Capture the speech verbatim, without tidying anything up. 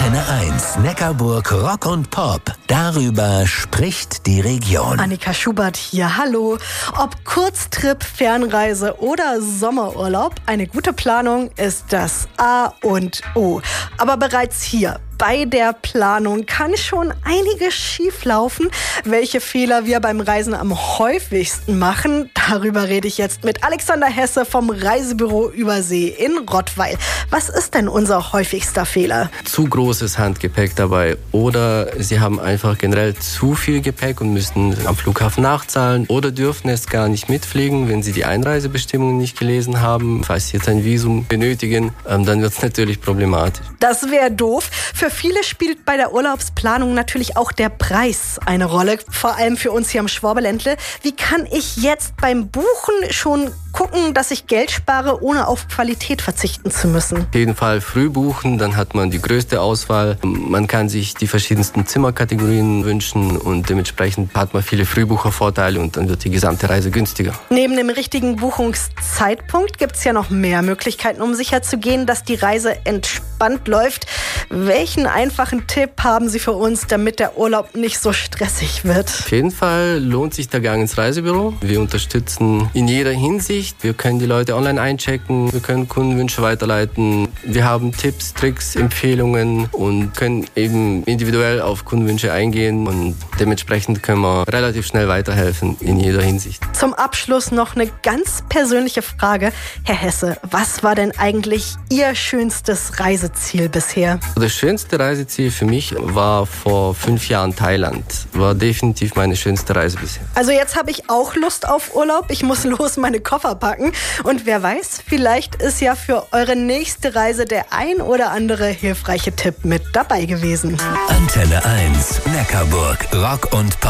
Antenne eins, Neckarburg Rock und Pop. Darüber spricht die Region. Annika Schubert hier, hallo. Ob Kurztrip, Fernreise oder Sommerurlaub, eine gute Planung ist das A und O. Aber bereits hier bei der Planung kann schon einiges schieflaufen. Welche Fehler wir beim Reisen am häufigsten machen, darüber rede ich jetzt mit Alexander Hesse vom Reisebüro Übersee in Rottweil. Was ist denn unser häufigster Fehler? Zu großes Handgepäck dabei oder Sie haben einfach generell zu viel Gepäck und müssen am Flughafen nachzahlen oder dürfen es gar nicht mitfliegen, wenn Sie die Einreisebestimmungen nicht gelesen haben. Falls Sie jetzt ein Visum benötigen, dann wird es natürlich problematisch. Das wäre doof. Für viele spielt bei der Urlaubsplanung natürlich auch der Preis eine Rolle, vor allem für uns hier am Schwabenländle. Wie kann ich jetzt beim Buchen schon gucken, dass ich Geld spare, ohne auf Qualität verzichten zu müssen? Auf jeden Fall früh buchen, dann hat man die größte Auswahl. Man kann sich die verschiedensten Zimmerkategorien wünschen und dementsprechend hat man viele Frühbuchervorteile und dann wird die gesamte Reise günstiger. Neben dem richtigen Buchungszeitpunkt gibt es ja noch mehr Möglichkeiten, um sicherzugehen, dass die Reise entspannt läuft. Welchen einfachen Tipp haben Sie für uns, damit der Urlaub nicht so stressig wird? Auf jeden Fall lohnt sich der Gang ins Reisebüro. Wir unterstützen in jeder Hinsicht. Wir können die Leute online einchecken, wir können Kundenwünsche weiterleiten. Wir haben Tipps, Tricks, Empfehlungen und können eben individuell auf Kundenwünsche eingehen und dementsprechend können wir relativ schnell weiterhelfen in jeder Hinsicht. Zum Abschluss noch eine ganz persönliche Frage. Herr Hesse, was war denn eigentlich Ihr schönstes Reiseziel bisher? Das schönste Reiseziel für mich war vor fünf Jahren Thailand. War definitiv meine schönste Reise bisher. Also jetzt habe ich auch Lust auf Urlaub. Ich muss los meine Koffer packen. Und wer weiß, vielleicht ist ja für eure nächste Reise der ein oder andere hilfreiche Tipp mit dabei gewesen. Antenne eins, Neckarburg Rock und Pop.